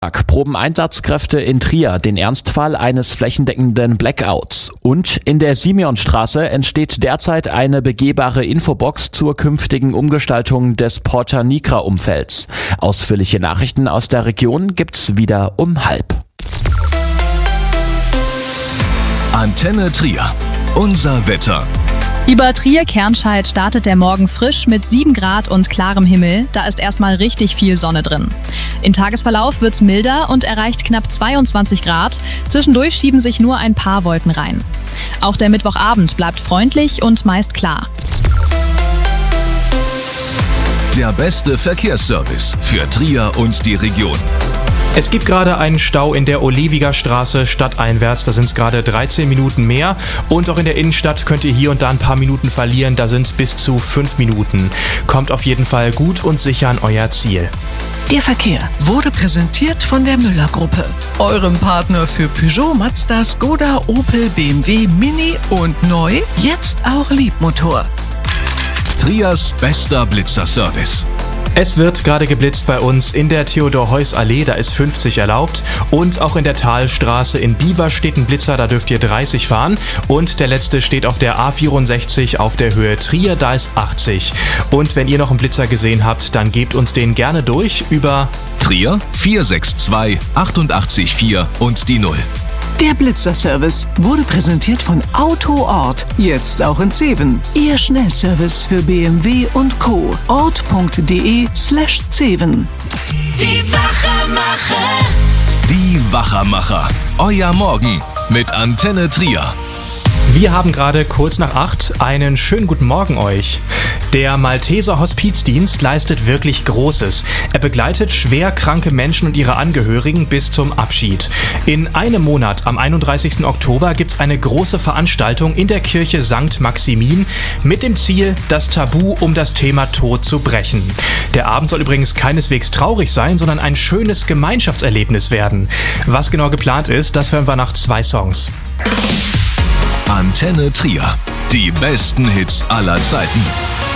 Proben Einsatzkräfte in Trier den Ernstfall eines flächendeckenden Blackouts. Und in der Simeonstraße entsteht derzeit eine begehbare Infobox zur künftigen Umgestaltung des Porta Nigra-Umfelds. Ausführliche Nachrichten aus der Region gibt's wieder um 12:30. Antenne Trier. Unser Wetter. Über Trier-Kernscheid startet der Morgen frisch mit 7 Grad und klarem Himmel. Da ist erstmal richtig viel Sonne drin. Im Tagesverlauf wird's milder und erreicht knapp 22 Grad. Zwischendurch schieben sich nur ein paar Wolken rein. Auch der Mittwochabend bleibt freundlich und meist klar. Der beste Verkehrsservice für Trier und die Region. Es gibt gerade einen Stau in der Oliviger Straße stadteinwärts, da sind es gerade 13 Minuten mehr. Und auch in der Innenstadt könnt ihr hier und da ein paar Minuten verlieren, da sind es bis zu 5 Minuten. Kommt auf jeden Fall gut und sicher an euer Ziel. Der Verkehr wurde präsentiert von der Müller-Gruppe, eurem Partner für Peugeot, Mazda, Skoda, Opel, BMW, Mini und neu, jetzt auch Liebmotor. Triers bester Blitzerservice. Es wird gerade geblitzt bei uns in der Theodor-Heuss-Allee, da ist 50 erlaubt. Und auch in der Talstraße in Bieber steht ein Blitzer, da dürft ihr 30 fahren. Und der letzte steht auf der A64 auf der Höhe Trier, da ist 80. Und wenn ihr noch einen Blitzer gesehen habt, dann gebt uns den gerne durch über Trier 462 884 und die 0. Der Blitzerservice wurde präsentiert von Autoort, jetzt auch in Zeven. Ihr Schnellservice für BMW und Co. ort.de/Zeven. Die Wachermacher. Die Wachermacher. Euer Morgen mit Antenne Trier. Wir haben gerade kurz nach 8 einen schönen guten Morgen euch. Der Malteser Hospizdienst leistet wirklich Großes. Er begleitet schwer kranke Menschen und ihre Angehörigen bis zum Abschied. In einem Monat, am 31. Oktober, gibt es eine große Veranstaltung in der Kirche St. Maximin mit dem Ziel, das Tabu um das Thema Tod zu brechen. Der Abend soll übrigens keineswegs traurig sein, sondern ein schönes Gemeinschaftserlebnis werden. Was genau geplant ist, das hören wir nach 2 Songs. Antenne Trier. Die besten Hits aller Zeiten.